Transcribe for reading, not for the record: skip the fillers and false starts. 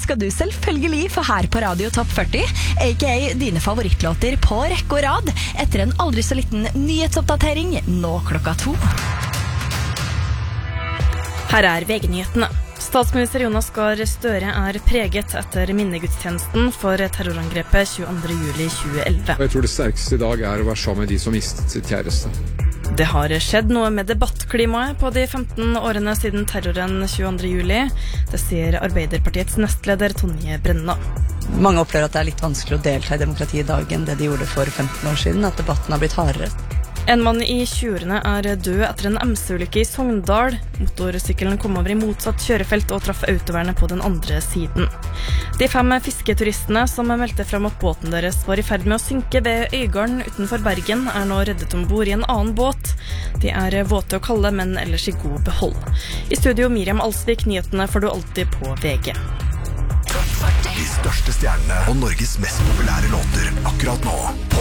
skal du selvfølgelig få her på Radio Topp 40, a.k.a. dine favorittlåter på rekke og rad, etter en aldri så liten nyhetsoppdatering nå 2:00. Her VG-nyhetene. Statsminister Jonas Gahr Støre preget etter minnegudstjenesten for terrorangrepet 22. juli 2011. Jeg tror det sterkeste i dag å være sammen med de som mistet sitt kjæreste. Det har skjedd noe med debattklimaet på de 15 årene siden terroren 22. juli. Det sier Arbeiderpartiets nestleder Tonje Brenna. Mange opplever at det litt vanskelig å delta i demokratiet i dag enn det de gjorde for 15 år siden, at debatten har blitt hardere. En mann i 20-årene død etter en MC-ulykke i Sogndal. Motorsykkelen kom over i motsatt kjørefelt og traff autovernet på den andre siden. De 5 fisketuristene som meldte frem at båten deres var i ferd med å synke ved Øygarden utenfor Bergen, nå reddet ombord i en annen båt. De våte og kalde, men ellers i god behold. I studio Miriam Alsvik, nyhetene får du alltid på VG. De største stjernene og Norges mest populære låter akkurat nå.